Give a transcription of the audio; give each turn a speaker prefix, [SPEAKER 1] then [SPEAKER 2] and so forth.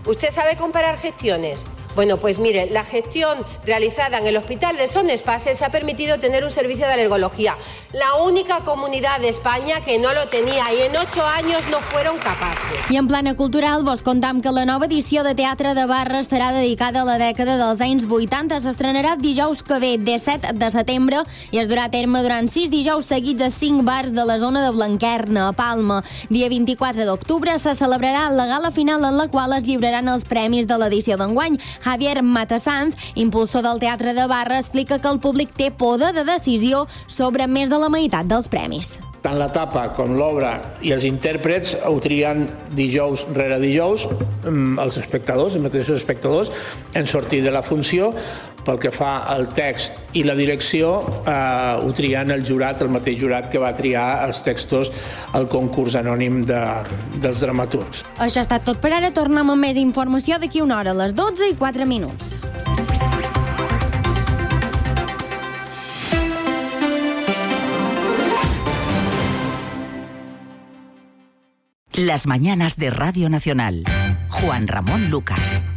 [SPEAKER 1] ¿Usted sabe comparar gestiones? Bueno, pues mire, la gestión realizada en el Hospital de Son Espases ha permitido tener un servicio de alergología. La única comunidad de España que no lo tenía y en 8 años no fueron capaces.
[SPEAKER 2] I en plana cultural vos contam que la nova edició de Teatre de Barra estarà dedicada a la dècada dels anys 80. S'estrenarà dijous que ve, 17 de setembre, i es durà a terme durant 6 dijous seguits a 5 bars de la zona de Blanquerna, a Palma. Dia 24 d'octubre se celebrarà la gala final en la qual es lliuraran els premis de l'edició d'enguany. Javier Matasanz, impulsor del Teatre de Barra, explica que el públic té poder de decisió sobre més de la meitat dels premis.
[SPEAKER 3] Tant la tapa com l'obra i els intèrprets ho trien dijous rere dijous, els espectadors, els mateixos espectadors, en sortir de la funció. Pel que fa al text i la direcció, ho trien el jurat, el mateix jurat que va triar els textos al concurs anònim dels dramaturgs.
[SPEAKER 2] Això ha estat tot per ara. Tornem amb més informació d'aquí una hora, a les 12:04.
[SPEAKER 4] Las mañanas de Radio Nacional. Juan Ramón Lucas.